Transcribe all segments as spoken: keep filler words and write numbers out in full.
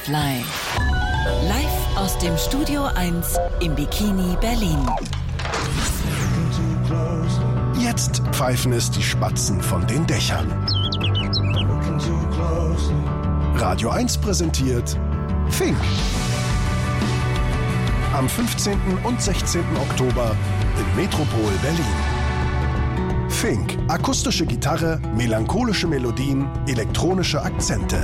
Butterfly. Live aus dem Studio eins im Bikini Berlin. Jetzt pfeifen es die Spatzen von den Dächern. Radio eins präsentiert Fink. Am fünfzehnten und sechzehnten Oktober im Metropol Berlin. Fink. Akustische Gitarre, melancholische Melodien, elektronische Akzente.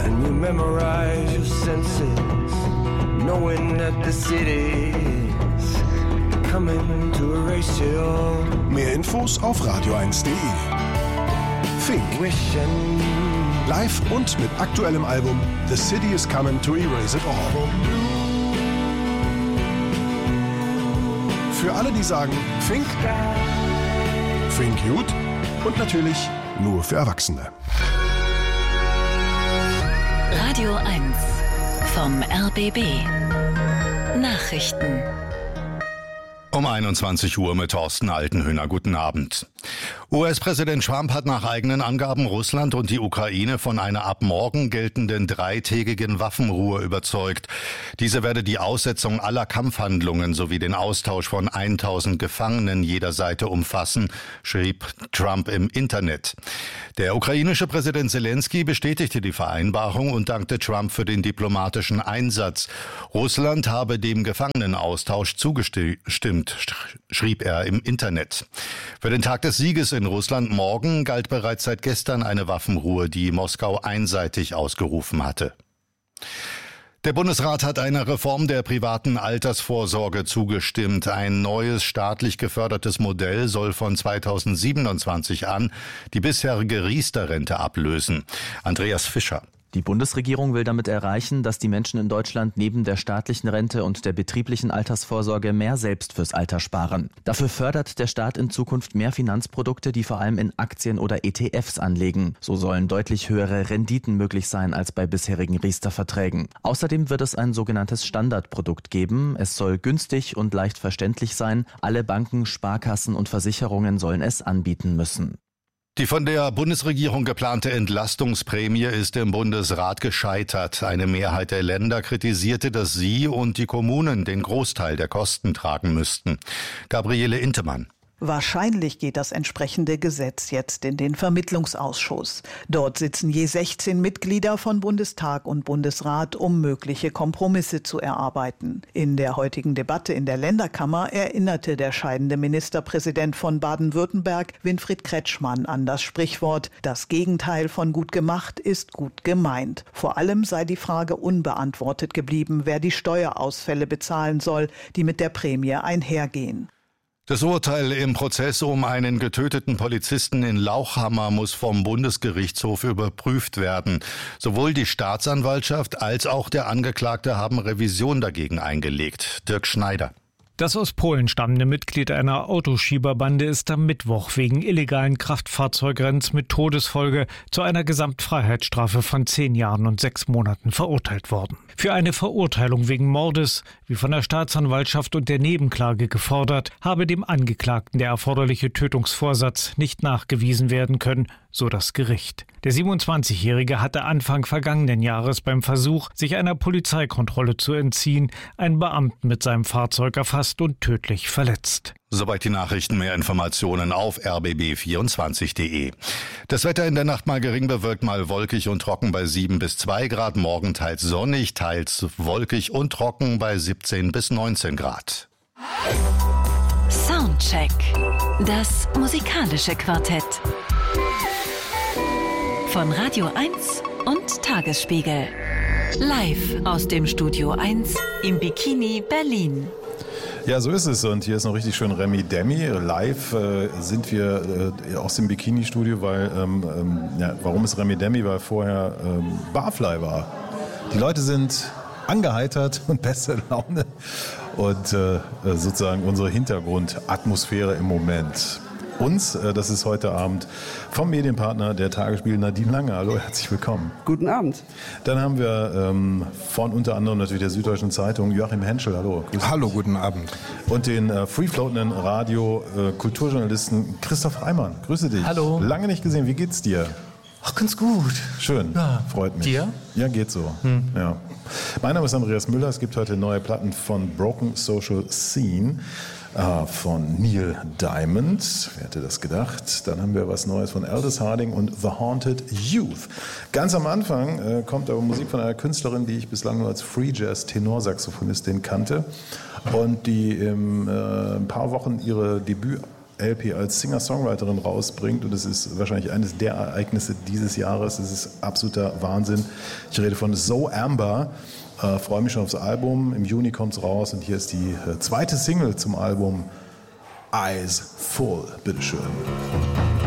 Mehr Infos auf radio eins punkt de. Fink. Live und mit aktuellem Album The City is Coming to Erase It All. Für alle, die sagen Fink, Fink gut und natürlich nur für Erwachsene. Radio eins vom R B B. Nachrichten. Um einundzwanzig Uhr mit Thorsten Altenhöhner. Guten Abend. U S-Präsident Trump hat nach eigenen Angaben Russland und die Ukraine von einer ab morgen geltenden dreitägigen Waffenruhe überzeugt. Diese werde die Aussetzung aller Kampfhandlungen sowie den Austausch von tausend Gefangenen jeder Seite umfassen, schrieb Trump im Internet. Der ukrainische Präsident Zelensky bestätigte die Vereinbarung und dankte Trump für den diplomatischen Einsatz. Russland habe dem Gefangenenaustausch zugestimmt, schrieb er im Internet. Für den Tag des Sieges in Russland morgen galt bereits seit gestern eine Waffenruhe, die Moskau einseitig ausgerufen hatte. Der Bundesrat hat einer Reform der privaten Altersvorsorge zugestimmt. Ein neues staatlich gefördertes Modell soll von zweitausendsiebenundzwanzig an die bisherige Riester-Rente ablösen. Andreas Fischer. Die Bundesregierung will damit erreichen, dass die Menschen in Deutschland neben der staatlichen Rente und der betrieblichen Altersvorsorge mehr selbst fürs Alter sparen. Dafür fördert der Staat in Zukunft mehr Finanzprodukte, die vor allem in Aktien oder E T Fs anlegen. So sollen deutlich höhere Renditen möglich sein als bei bisherigen Riester-Verträgen. Außerdem wird es ein sogenanntes Standardprodukt geben. Es soll günstig und leicht verständlich sein. Alle Banken, Sparkassen und Versicherungen sollen es anbieten müssen. Die von der Bundesregierung geplante Entlastungsprämie ist im Bundesrat gescheitert. Eine Mehrheit der Länder kritisierte, dass sie und die Kommunen den Großteil der Kosten tragen müssten. Gabriele Intemann. Wahrscheinlich geht das entsprechende Gesetz jetzt in den Vermittlungsausschuss. Dort sitzen je sechzehn Mitglieder von Bundestag und Bundesrat, um mögliche Kompromisse zu erarbeiten. In der heutigen Debatte in der Länderkammer erinnerte der scheidende Ministerpräsident von Baden-Württemberg, Winfried Kretschmann, an das Sprichwort: Das Gegenteil von gut gemacht ist gut gemeint. Vor allem sei die Frage unbeantwortet geblieben, wer die Steuerausfälle bezahlen soll, die mit der Prämie einhergehen. Das Urteil im Prozess um einen getöteten Polizisten in Lauchhammer muss vom Bundesgerichtshof überprüft werden. Sowohl die Staatsanwaltschaft als auch der Angeklagte haben Revision dagegen eingelegt. Dirk Schneider. Das aus Polen stammende Mitglied einer Autoschieberbande ist am Mittwoch wegen illegalen Kraftfahrzeugrennens mit Todesfolge zu einer Gesamtfreiheitsstrafe von zehn Jahren und sechs Monaten verurteilt worden. Für eine Verurteilung wegen Mordes, wie von der Staatsanwaltschaft und der Nebenklage gefordert, habe dem Angeklagten der erforderliche Tötungsvorsatz nicht nachgewiesen werden können, so das Gericht. Der siebenundzwanzigjährige hatte Anfang vergangenen Jahres beim Versuch, sich einer Polizeikontrolle zu entziehen, einen Beamten mit seinem Fahrzeug erfasst und tödlich verletzt. Soweit die Nachrichten. Mehr Informationen auf r b b vierundzwanzig punkt de. Das Wetter in der Nacht mal gering bewölkt, mal wolkig und trocken bei sieben bis zwei Grad. Morgen teils sonnig, teils wolkig und trocken bei siebzehn bis neunzehn Grad. Soundcheck. Das musikalische Quartett. Von Radio eins und Tagesspiegel. Live aus dem Studio eins im Bikini Berlin. Ja, so ist es. Und hier ist noch richtig schön Remi Demi. Live äh, sind wir äh, aus dem Bikini-Studio, weil, ähm, ähm, ja, warum ist Remi Demi? Weil vorher ähm, Barfly war. Die Leute sind angeheitert und beste Laune. Und äh, sozusagen unsere Hintergrundatmosphäre im Moment. Uns, äh, das ist heute Abend vom Medienpartner der Tagesspiegel Nadine Lange. Hallo, herzlich willkommen. Guten Abend. Dann haben wir ähm, von unter anderem natürlich der Süddeutschen Zeitung Joachim Henschel. Hallo. Hallo, guten Abend. Und den äh, free-floatenden Radio-Kulturjournalisten äh, Christoph Reimann. Grüße dich. Hallo. Lange nicht gesehen. Wie geht's dir? Ach, ganz gut. Schön, ja. Freut mich. Dir? Ja, geht so. Hm. Ja. Mein Name ist Andreas Müller. Es gibt heute neue Platten von Broken Social Scene, äh, von Neil Diamond. Wer hätte das gedacht? Dann haben wir was Neues von Aldous Harding und The Haunted Youth. Ganz am Anfang äh, kommt aber Musik von einer Künstlerin, die ich bislang nur als Free Jazz Tenorsaxophonistin kannte und die in äh, ein paar Wochen ihre Debüt L P als Singer-Songwriterin rausbringt, und es ist wahrscheinlich eines der Ereignisse dieses Jahres. Es ist absoluter Wahnsinn. Ich rede von Zoe Amber. Äh, freue mich schon aufs Album. Im Juni kommt es raus und hier ist die äh, zweite Single zum Album Eyes Full. Bitteschön.